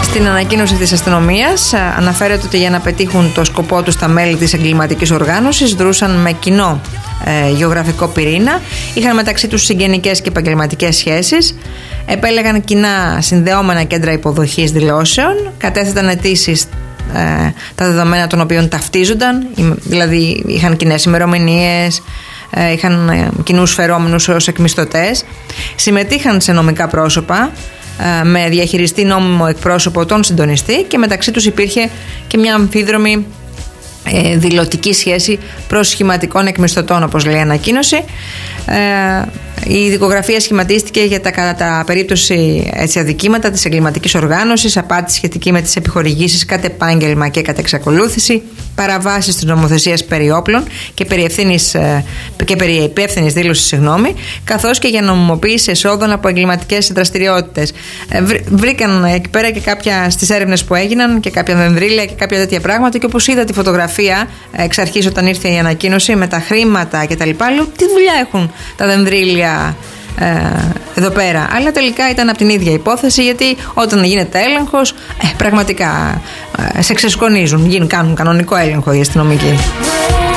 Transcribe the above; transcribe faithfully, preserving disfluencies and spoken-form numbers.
Στην ανακοίνωση της αστυνομίας αναφέρεται ότι για να πετύχουν το σκοπό τους τα μέλη της εγκληματικής οργάνωσης δρούσαν με κοινό ε, γεωγραφικό πυρήνα, είχαν μεταξύ τους συγγενικές και επαγγελματικές σχέσεις, επέλεγαν κοινά συνδεόμενα κέντρα υποδοχής δηλώσεων, κατέθεταν αιτήσεις ε, τα δεδομένα των οποίων ταυτίζονταν, δηλαδή είχαν κοινές ημερομηνίες, ε, είχαν ε, κοινούς φερόμενους ως εκμισθωτές, συμμετείχαν σε νομικά πρόσωπα με διαχειριστή νόμιμο εκπρόσωπο τον συντονιστή και μεταξύ τους υπήρχε και μια αμφίδρομη ε, δηλωτική σχέση προσχηματικών εκμισθωτών, όπως λέει η ανακοίνωση. Ε, η δικογραφία σχηματίστηκε για τα κατά περίπτωση έτσι, αδικήματα της εγκληματικής οργάνωσης, απάτη σχετική με τις επιχορηγήσεις κατ' επάγγελμα και κατ' εξακολούθηση, παραβάσεις της νομοθεσίας περί όπλων και περί, ευθύνης, και περί υπεύθυνης δήλωσης, συγγνώμη, καθώς και για νομιμοποίηση εσόδων από εγκληματικές δραστηριότητες. Ε, βρήκαν εκεί πέρα και κάποια στις έρευνες που έγιναν και κάποια δενδρίλια και κάποια τέτοια πράγματα, και όπως είδα τη φωτογραφία εξ αρχής όταν ήρθε η ανακοίνωση με τα χρήματα και τα λοιπά, λέω τι δουλειά έχουν τα δενδρίλια Ε, εδώ πέρα, αλλά τελικά ήταν από την ίδια υπόθεση, γιατί όταν γίνεται έλεγχος ε, πραγματικά ε, σε ξεσκονίζουν, γίνουν, κάνουν κανονικό έλεγχο οι αστυνομικοί.